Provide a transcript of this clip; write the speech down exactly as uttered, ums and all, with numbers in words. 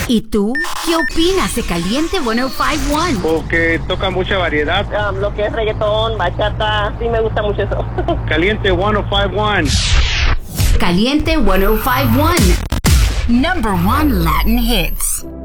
¿Y tú? ¿Qué opinas de Caliente ciento cincuenta y uno? Porque toca mucha variedad. Um, lo que es reggaetón, bachata, sí me gusta mucho eso. Caliente ciento cincuenta y uno. Caliente ciento cincuenta y uno. Number one Latin hits.